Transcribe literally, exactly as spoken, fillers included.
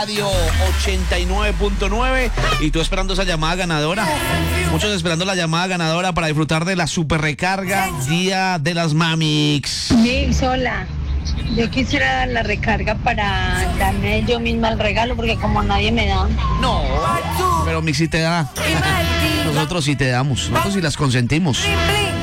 Radio ochenta y nueve punto nueve y tú esperando esa llamada ganadora. Muchos esperando la llamada ganadora para disfrutar de la super recarga Día de las Mamix. Mix, hola. Yo quisiera dar la recarga para darme yo misma el regalo porque como nadie me da. No, pero Mix sí te da. Nosotros sí te damos. Nosotros sí las consentimos.